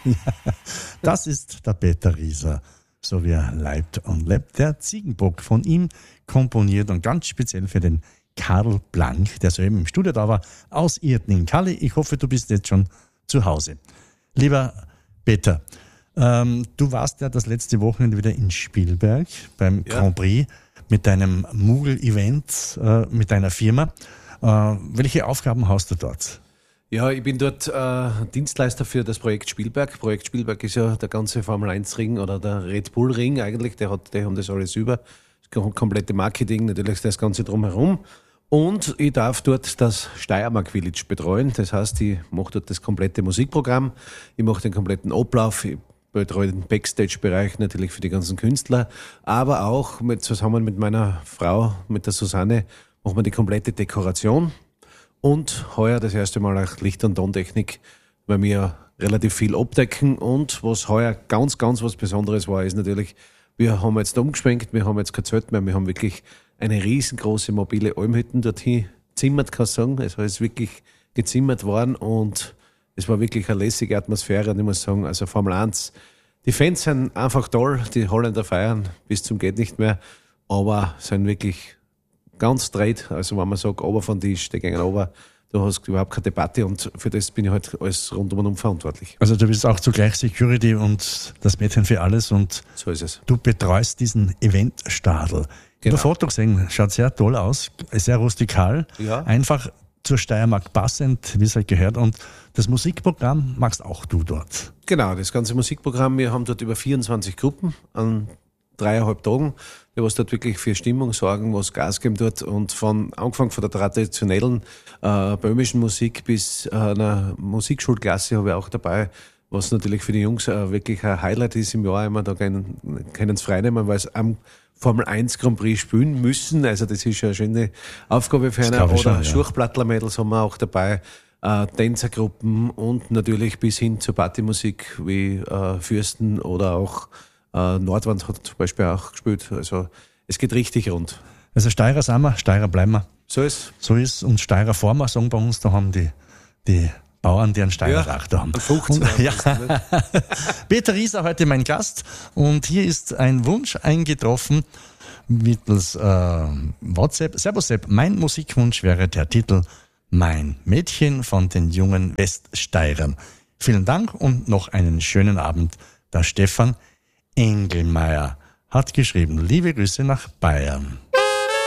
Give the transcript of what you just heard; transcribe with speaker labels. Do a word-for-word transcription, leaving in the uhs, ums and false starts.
Speaker 1: Das ist der Peter Rieser, so wie er leibt und lebt. Der Ziegenbock von ihm komponiert und ganz speziell für den Karl Blank, der soeben im Studio da war, aus Irtning. Karli, ich hoffe, du bist jetzt schon zu Hause. Lieber Peter, ähm, du warst ja das letzte Wochenende wieder in Spielberg beim ja. Grand Prix mit deinem Mugel-Event, äh, mit deiner Firma. Äh, welche Aufgaben hast du dort?
Speaker 2: Ja, ich bin dort äh, Dienstleister für das Projekt Spielberg. Projekt Spielberg ist ja der ganze Formel eins Ring oder der Red Bull Ring eigentlich. Der hat, die haben das alles über. Das komplette Marketing, natürlich das Ganze drumherum. Und ich darf dort das Steiermark Village betreuen. Das heißt, ich mache dort das komplette Musikprogramm. Ich mache den kompletten Ablauf. Ich betreue den Backstage-Bereich natürlich für die ganzen Künstler. Aber auch mit, zusammen mit meiner Frau, mit der Susanne, machen wir die komplette Dekoration. Und heuer das erste Mal auch Licht- und Tontechnik, weil wir relativ viel abdecken. Und was heuer ganz, ganz was Besonderes war, ist natürlich, wir haben jetzt umgeschwenkt, wir haben jetzt kein Zelt mehr, wir haben wirklich eine riesengroße mobile Almhütten dorthin zimmert, kann ich sagen. Es ist wirklich gezimmert worden und es war wirklich eine lässige Atmosphäre. Und ich muss sagen, also Formel eins, die Fans sind einfach toll, die Holländer feiern bis zum geht nicht mehr, aber sind wirklich ganz dreht, also wenn man sagt, ober von Tisch, die gehen ober, du hast überhaupt keine Debatte und für das bin ich halt alles rundum verantwortlich.
Speaker 1: Also du bist auch zugleich Security und das Mädchen für alles und
Speaker 2: so ist es.
Speaker 1: Du betreust diesen Eventstadel. Genau. Der Foto gesehen, schaut sehr toll aus, sehr rustikal, ja. Einfach zur Steiermark passend, wie es halt gehört. Und das Musikprogramm machst auch du dort.
Speaker 2: Genau, das ganze Musikprogramm, wir haben dort über vierundzwanzig Gruppen an dreieinhalb Tagen, die was dort wirklich für Stimmung sorgen, was Gas geben dort und von angefangen von der traditionellen äh, böhmischen Musik bis äh, einer Musikschulklasse habe ich auch dabei, was natürlich für die Jungs äh, wirklich ein Highlight ist im Jahr, immer da können können es freinehmen, weil es am Formel eins Grand Prix spielen müssen, also das ist ja eine schöne Aufgabe für eine, oder ja. Schurchplattler-Mädels haben wir auch dabei, äh, Tänzergruppen und natürlich bis hin zur Partymusik wie äh, Fürsten oder auch Uh, Nordwand hat zum Beispiel auch gespielt. Also es geht richtig rund.
Speaker 1: Also Steirer sind wir, Steirer bleiben wir.
Speaker 2: So ist
Speaker 1: So ist und Steirer fahren wir, sagen bei uns, da haben die, die Bauern, die einen Steirer
Speaker 2: ja,
Speaker 1: Traktor haben.
Speaker 2: fünfzehn
Speaker 1: Und, ja. Peter Rieser heute mein Gast und hier ist ein Wunsch eingetroffen mittels äh, WhatsApp. Servus Sepp, mein Musikwunsch wäre der Titel Mein Mädchen von den jungen Weststeirern. Vielen Dank und noch einen schönen Abend. Der Stefan Engelmeier hat geschrieben, liebe Grüße nach Bayern.